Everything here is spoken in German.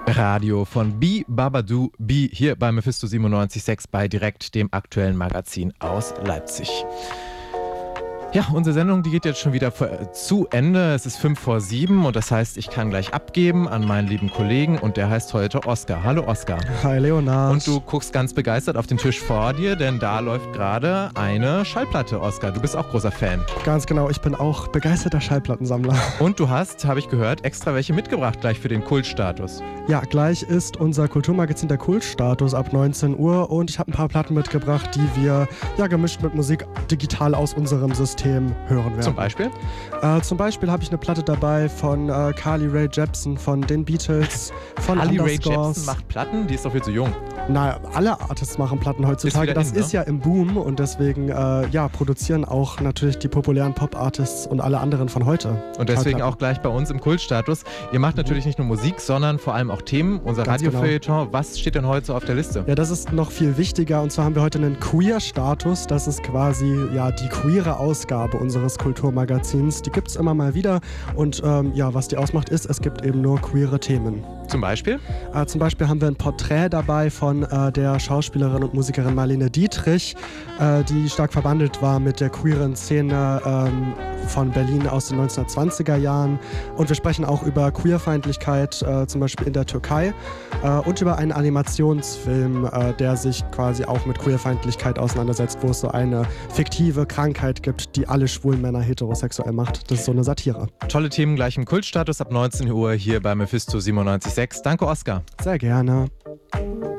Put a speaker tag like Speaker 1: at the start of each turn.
Speaker 1: Radio von Bi Babadou Bi hier bei Mephisto 97.6 bei Direkt, dem aktuellen Magazin aus Leipzig. Ja, unsere Sendung, die geht jetzt schon wieder zu Ende. Es ist 6:55 und das heißt, ich kann gleich abgeben an meinen lieben Kollegen und der heißt heute Oskar. Hallo Oskar.
Speaker 2: Hi Leonard.
Speaker 1: Und du guckst ganz begeistert auf den Tisch vor dir, denn da läuft gerade eine Schallplatte, Oskar. Du bist auch großer Fan.
Speaker 2: Ganz genau, ich bin auch begeisterter Schallplattensammler.
Speaker 1: Und du hast, habe ich gehört, extra welche mitgebracht gleich für den Kultstatus.
Speaker 2: Ja, gleich ist unser Kulturmagazin der Kultstatus ab 19 Uhr und ich habe ein paar Platten mitgebracht, die wir gemischt mit Musik digital aus unserem System hören werden.
Speaker 1: Zum Beispiel?
Speaker 2: Zum Beispiel habe ich eine Platte dabei von Carly Rae Jepsen, von den Beatles, von
Speaker 1: Carly Rae
Speaker 2: Underscores.
Speaker 1: Jepsen macht Platten? Die ist doch viel zu jung.
Speaker 2: Na, alle Artists machen Platten heutzutage. Das ist ja im Boom und deswegen produzieren auch natürlich die populären Pop-Artists und alle anderen von heute.
Speaker 1: Und deswegen auch gleich bei uns im Kultstatus. Ihr macht natürlich nicht nur Musik, sondern vor allem auch Themen. Unser Radiofeuilleton. Genau. Was steht denn heute so auf der Liste?
Speaker 2: Ja, das ist noch viel wichtiger und zwar haben wir heute einen Queer-Status. Das ist quasi die queere Ausgabe unseres Kulturmagazins. Die gibt es immer mal wieder und was die ausmacht ist, es gibt eben nur queere Themen.
Speaker 1: Zum Beispiel?
Speaker 2: Zum Beispiel haben wir ein Porträt dabei von der Schauspielerin und Musikerin Marlene Dietrich, die stark verbandelt war mit der queeren Szene von Berlin aus den 1920er Jahren. Und wir sprechen auch über Queerfeindlichkeit, zum Beispiel in der Türkei, und über einen Animationsfilm, der sich quasi auch mit Queerfeindlichkeit auseinandersetzt, wo es so eine fiktive Krankheit gibt, die alle schwulen Männer heterosexuell macht. Das ist so eine Satire.
Speaker 1: Tolle Themen gleich im Kultstatus ab 19 Uhr hier bei Mephisto 97.6. Danke, Oskar.
Speaker 2: Sehr gerne.